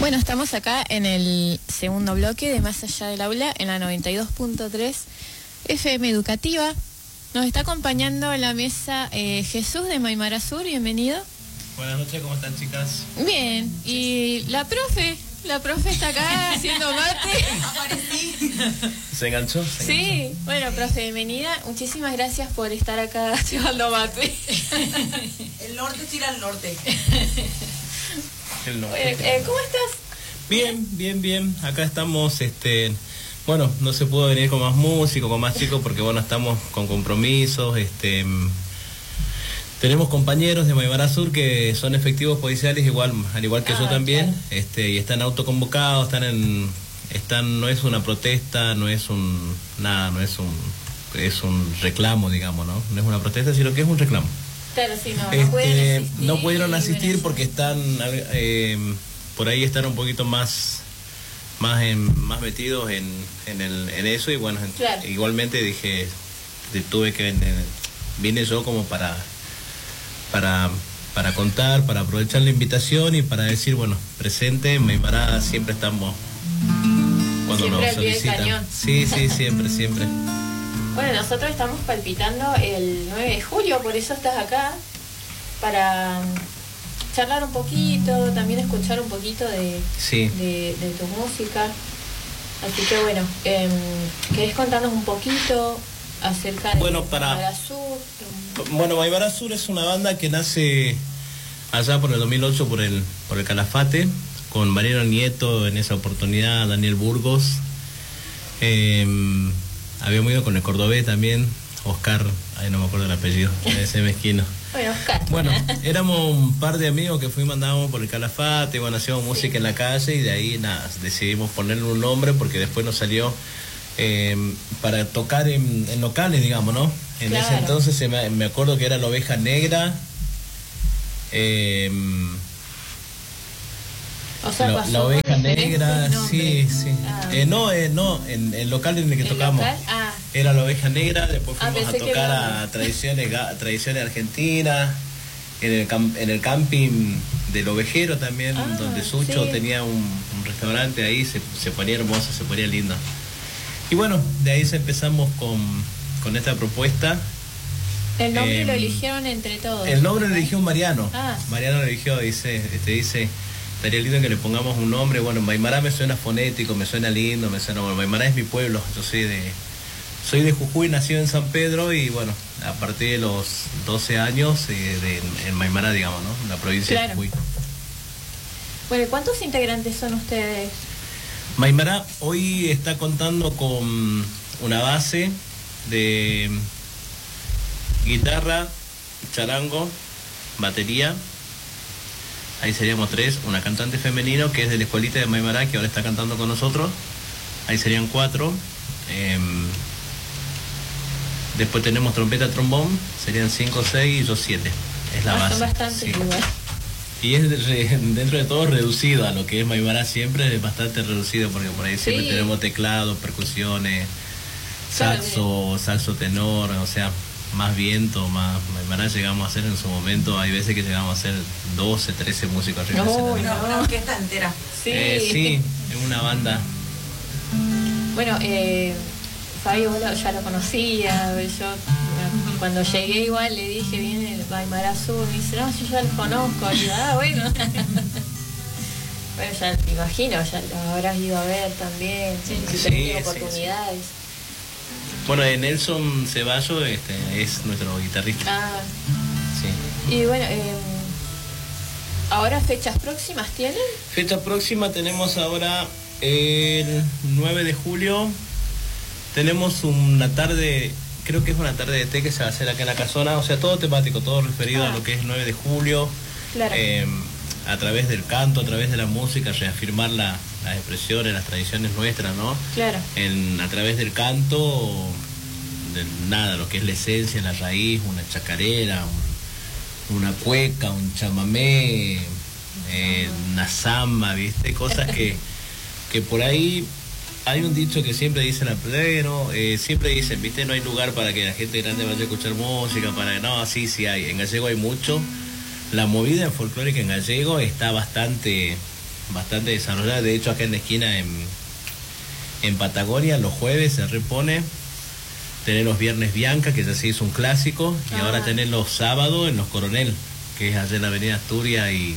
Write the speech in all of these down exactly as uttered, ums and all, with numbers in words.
Bueno, estamos acá en el segundo bloque de Más Allá del Aula, en la noventa y dos punto tres F M Educativa. Nos está acompañando en la mesa eh, Jesús de Maimara Sur, bienvenido. Buenas noches, ¿cómo están, chicas? Bien, y la profe, la profe está acá haciendo mate. Aparecí. ¿Se enganchó? ¿Se Sí, enganchó? bueno, profe, bienvenida. Muchísimas gracias por estar acá llevando mate. El norte tira al norte. El no. Bueno, eh, ¿cómo estás? Bien, bien, bien. Acá estamos, este... Bueno, no se pudo venir con más músicos, con más chicos, porque bueno, estamos con compromisos, este... Tenemos compañeros de Maimara Sur que son efectivos policiales, igual, al igual que Ah, yo también, claro. este, y están autoconvocados, están en... Están, no es una protesta, no es un... Nada, no es un... Es un reclamo, digamos, ¿no? No es una protesta, sino que es un reclamo. Claro, sí, no, no Este, pueden asistir. no pudieron asistir bueno, porque están eh, por ahí están un poquito más más en, más metidos en, en, el, en eso y bueno, en- Claro. igualmente dije de- tuve que eh, vine yo como para para para contar, para aprovechar la invitación y para decir, bueno, presente, en Maimara siempre estamos cuando Siempre nos al pie del solicitan. cañón. Sí, sí, siempre, siempre. Bueno, nosotros estamos palpitando el nueve de julio, por eso estás acá, para mm, charlar un poquito, también escuchar un poquito de, Sí. de, de tu música. Así que bueno, eh, ¿querés contarnos un poquito acerca de Bueno, para- Maimara Sur? Bueno, Maimara Sur es una banda que nace allá por el dos mil ocho por el por el Calafate, con Mariano Nieto en esa oportunidad, Daniel Burgos. Eh, habíamos ido con el cordobés también, Oscar, ay no me acuerdo el apellido, ese mezquino. Bueno, Oscar. Bueno, éramos un par de amigos que fuimos, andábamos por el Calafate, bueno, hacíamos música en la calle y de ahí nada, decidimos ponerle un nombre porque después nos salió eh, para tocar en, en locales, digamos, ¿no? En Claro. ese entonces se me, me acuerdo que era la Oveja Negra, eh, O sea, la, pasó la por Oveja diferentes Negra, nombres. sí, sí. Ah. Eh, no, eh, no, en el local en el que ¿El tocamos. local? Ah. Era la Oveja Negra, después Ah, fuimos a pensé que tocar era- a tradiciones, ga- tradiciones argentinas, en el, cam- en el camping del Ovejero también, Ah, donde Sucho sí. tenía un, un restaurante ahí, se, se ponía hermoso, se ponía lindo. Y bueno, de ahí se empezamos con, con esta propuesta. El nombre Eh, lo eligieron entre todos. El nombre lo eligió Mariano. Ah. Mariano lo eligió, dice, este, dice, estaría lindo que le pongamos un nombre. Bueno, Maimara me suena fonético, me suena lindo, me suena, bueno, Maimara es mi pueblo, yo soy de, soy de Jujuy, nacido en San Pedro y bueno, a partir de los doce años eh, de, en Maimara, digamos, ¿no? La provincia Claro. de Jujuy. Bueno, ¿cuántos integrantes son ustedes? Maimara hoy está contando con una base de guitarra, charango, batería. Ahí seríamos tres, una cantante femenino que es de la escuelita de Maimara, que ahora está cantando con nosotros. Ahí serían cuatro. Eh, después tenemos trompeta, trombón, serían cinco, seis y yo siete. Es la Ah, base. son bastantes sí. igual. Y es de- re- dentro de todo reducido a lo que es Maimara, siempre es bastante reducido porque por ahí siempre Sí. tenemos teclados, percusiones, Claro, saxo, saxo tenor, o sea, más viento, más Maimara llegamos a hacer en su momento, hay veces que llegamos a hacer doce, trece músicos arriba del No, escenario. Una, no. una orquesta entera. Sí. Eh, sí, es una banda. Bueno, eh, Fabio vos lo- ya lo conocía, yo bueno, cuando llegué igual le dije, viene el Maimara Sur, me dice, no, yo ya los conozco, y yo, ah, bueno. Bueno, ya te imagino, ya lo habrás ido a ver también, si Sí, tenés sí, oportunidades. Bueno, eh, Nelson Ceballos este, es nuestro guitarrista. Ah, Sí. y bueno, eh, ¿ahora fechas próximas tienen? Fecha próxima tenemos ahora el nueve de julio. Tenemos una tarde, creo que es una tarde de té que se va a hacer acá en la casona, o sea, todo temático, todo referido Ah. a lo que es el nueve de julio. Claro. Eh, a través del canto, a través de la música, reafirmar la- las expresiones, las tradiciones nuestras, ¿no? Claro. En, a través del canto, de nada, lo que es la esencia, la raíz, una chacarera, un- una cueca, un chamamé, eh, una samba, ¿viste? Cosas que, que por ahí hay un dicho que siempre dicen al pleno, eh, siempre dicen, ¿viste? No hay lugar para que la gente grande vaya a escuchar música, para no, sí, sí hay, en gallego hay mucho. La movida folclórica en gallego está bastante bastante desarrollada. De hecho, acá en la esquina, en, en Patagonia, los jueves se repone. Tener los viernes Bianca, que ya se hizo un clásico, y Ah. ahora tener los sábados en los Coronel, que es allá en la Avenida Asturias y,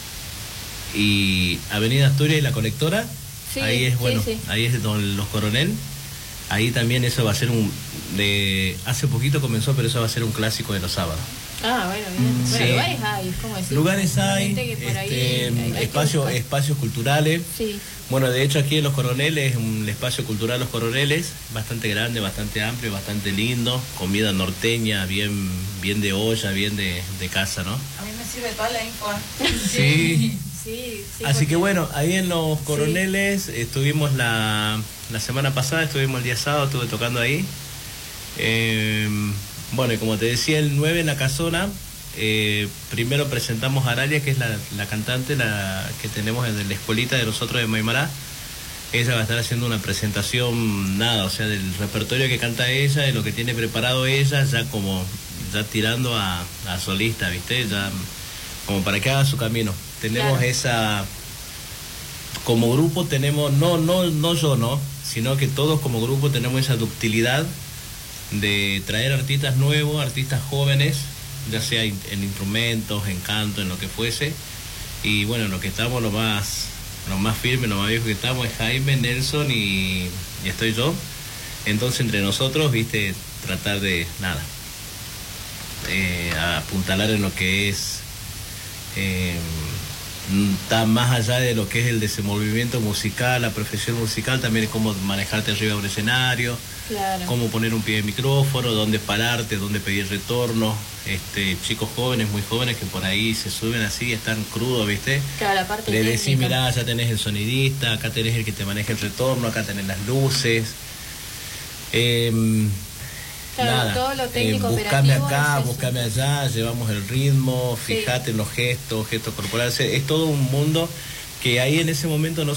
y Avenida Asturias y la Colectora. Sí, ahí es, sí, bueno, sí. ahí es donde los Coronel. Ahí también eso va a ser un... de hace poquito comenzó, pero eso va a ser un clásico de los sábados. Ah, bueno, bien. Bueno, Sí. lugares hay, ¿cómo decir? Lugares hay, Gente que por ahí este, hay- hay que espacios, buscar. espacios culturales. Sí. Bueno, de hecho aquí en Los Coroneles, un espacio cultural Los Coroneles, bastante grande, bastante amplio, bastante lindo, comida norteña, bien bien de olla, bien de, de casa, ¿no? A mí me sirve toda la info. Sí. Sí, sí. Así porque- que bueno, ahí en Los Coroneles estuvimos la, la semana pasada, estuvimos el día sábado, estuve tocando ahí. Eh, bueno, y como te decía, el nueve en la casona, eh, primero presentamos a Aralia, que es la, la cantante la que tenemos en la escuelita de nosotros de Maimará. Ella va a estar haciendo una presentación, nada, o sea, del repertorio que canta ella, de lo que tiene preparado ella, ya como, ya tirando a, a solista, ¿viste? Ya como para que haga su camino. Tenemos Claro. esa, como grupo tenemos, no, no, no yo, no, sino que todos como grupo tenemos esa ductilidad de traer artistas nuevos, artistas jóvenes, ya sea in- en instrumentos, en canto, en lo que fuese. Y bueno, en lo que estamos, lo más, lo más firme, lo más viejo que estamos es Jaime, Nelson y, y estoy yo. Entonces entre nosotros, viste, tratar de, nada, eh, apuntalar en lo que es, eh, está más allá de lo que es el desenvolvimiento musical, la profesión musical, también es cómo manejarte arriba de un escenario, Claro. cómo poner un pie de micrófono, dónde pararte, dónde pedir retorno. Este, chicos jóvenes, muy jóvenes que por ahí se suben así, están crudos, ¿viste? Claro, la parte Le decís, técnica. mirá, ya tenés el sonidista, acá tenés el que te maneja el retorno, acá tenés las luces. Em, Claro, nada, todo lo técnico, eh, buscame operativo, acá, es eso. buscame allá, llevamos el ritmo, Sí. fíjate en los gestos, gestos corporales. Es todo un mundo que ahí en ese momento no